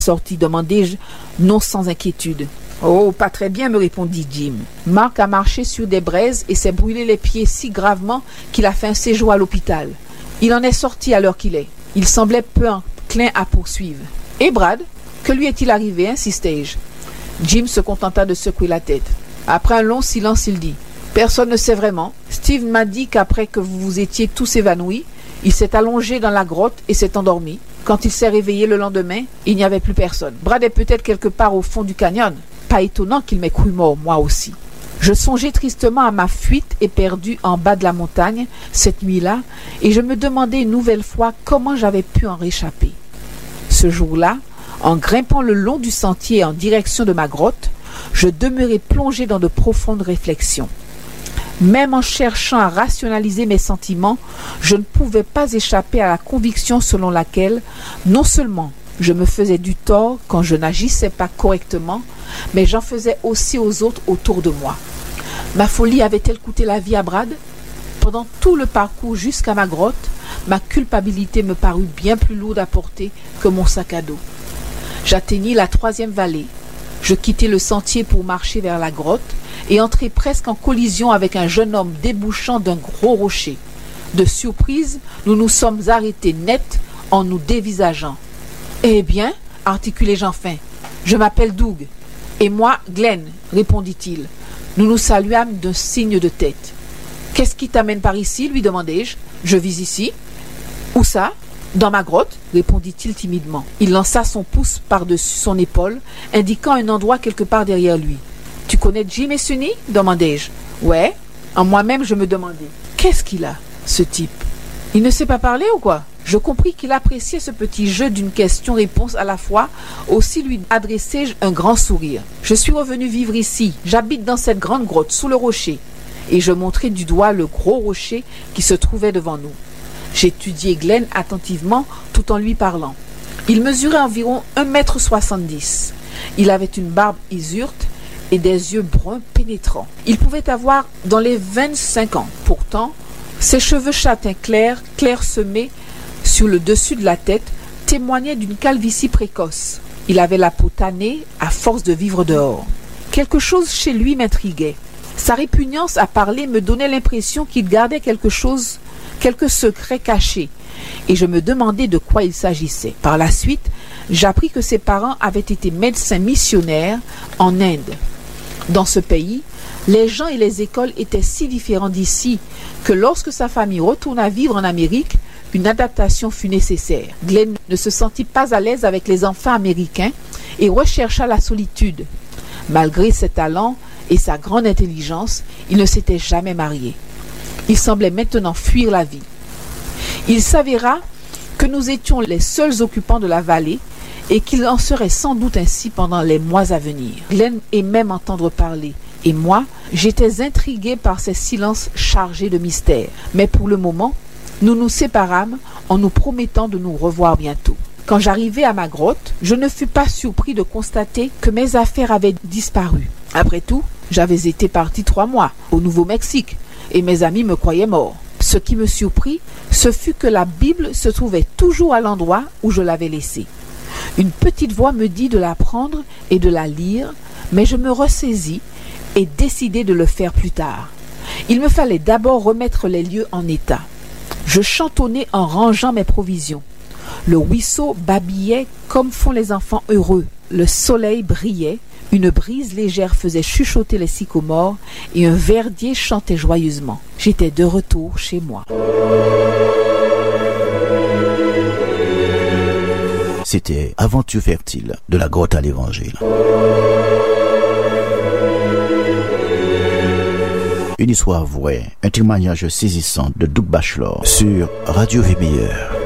sorti, demandai-je, non sans inquiétude. Oh, pas très bien, me répondit Jim. Mark a marché sur des braises et s'est brûlé les pieds si gravement qu'il a fait un séjour à l'hôpital. Il en est sorti à l'heure qu'il est. Il semblait peu enclin à poursuivre. Et Brad, que lui est-il arrivé, insistai-je. Jim se contenta de secouer la tête. Après un long silence, il dit « Personne ne sait vraiment. Steve m'a dit qu'après que vous vous étiez tous évanouis, il s'est allongé dans la grotte et s'est endormi. Quand il s'est réveillé le lendemain, il n'y avait plus personne. Brad est peut-être quelque part au fond du canyon. Pas étonnant qu'il m'ait cru mort, moi aussi. » Je songeais tristement à ma fuite éperdue en bas de la montagne cette nuit-là et je me demandais une nouvelle fois comment j'avais pu en réchapper. Ce jour-là, en grimpant le long du sentier en direction de ma grotte, je demeurais plongé dans de profondes réflexions. Même en cherchant à rationaliser mes sentiments, je ne pouvais pas échapper à la conviction selon laquelle, non seulement je me faisais du tort quand je n'agissais pas correctement, mais j'en faisais aussi aux autres autour de moi. Ma folie avait-elle coûté la vie à Brad? Pendant tout le parcours jusqu'à ma grotte, ma culpabilité me parut bien plus lourde à porter que mon sac à dos. J'atteignis la 3e vallée. Je quittai le sentier pour marcher vers la grotte et entrai presque en collision avec un jeune homme débouchant d'un gros rocher. De surprise, nous nous sommes arrêtés net en nous dévisageant. « Eh bien, articulai-je enfin, je m'appelle Doug. Et moi, Glenn, répondit-il. Nous nous saluâmes d'un signe de tête. « Qu'est-ce qui t'amène par ici ?» lui demandai-je. « Je vis ici. »« Où ça ?»« Dans ma grotte, répondit-il timidement. Il lança son pouce par-dessus son épaule, indiquant un endroit quelque part derrière lui. « Tu connais Jim et Sunny ?» demandai-je. « Ouais. » En moi-même, je me demandais. « Qu'est-ce qu'il a, ce type ? Il ne sait pas parler ou quoi ?» Je compris qu'il appréciait ce petit jeu d'une question-réponse à la fois, aussi lui adressai-je un grand sourire. « Je suis revenu vivre ici, j'habite dans cette grande grotte, sous le rocher. » Et je montrai du doigt le gros rocher qui se trouvait devant nous. J'étudiai Glenn attentivement tout en lui parlant. Il mesurait environ 1,70 m. Il avait une barbe isurte et des yeux bruns pénétrants. Il pouvait avoir dans les 25 ans. Pourtant, ses cheveux châtains clairsemés sur le dessus de la tête, témoignaient d'une calvitie précoce. Il avait la peau tannée à force de vivre dehors. Quelque chose chez lui m'intriguait. Sa répugnance à parler me donnait l'impression qu'il gardait quelques secrets cachés, et je me demandais de quoi il s'agissait. Par la suite, j'appris que ses parents avaient été médecins missionnaires en Inde. Dans ce pays, les gens et les écoles étaient si différents d'ici que lorsque sa famille retourna vivre en Amérique, une adaptation fut nécessaire. Glenn ne se sentit pas à l'aise avec les enfants américains et rechercha la solitude. Malgré ses talents et sa grande intelligence, il ne s'était jamais marié. Il semblait maintenant fuir la vie. Il s'avéra que nous étions les seuls occupants de la vallée et qu'il en serait sans doute ainsi pendant les mois à venir. Glenn aimait m'entendre parler et moi, j'étais intrigué par ces silences chargés de mystère. Mais pour le moment, nous nous séparâmes en nous promettant de nous revoir bientôt. Quand j'arrivai à ma grotte, je ne fus pas surpris de constater que mes affaires avaient disparu. Après tout, j'avais été parti 3 mois au Nouveau-Mexique et mes amis me croyaient mort. Ce qui me surprit, ce fut que la Bible se trouvait toujours à l'endroit où je l'avais laissée. Une petite voix me dit de la prendre et de la lire, mais je me ressaisis et décidai de le faire plus tard. Il me fallait d'abord remettre les lieux en état. Je chantonnais en rangeant mes provisions. Le ruisseau babillait comme font les enfants heureux. Le soleil brillait, une brise légère faisait chuchoter les sycomores et un verdier chantait joyeusement. J'étais de retour chez moi. C'était Aventure fertile de la grotte à l'Évangile. Une histoire vraie, un témoignage saisissant de Doug Bachelor sur Radio Vie Meilleure.